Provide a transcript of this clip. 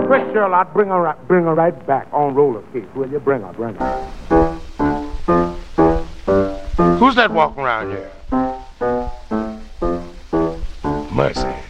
Where's Charlotte? Bring her right back on roller skates, will you? Bring her. Who's that walking around here? Mercy.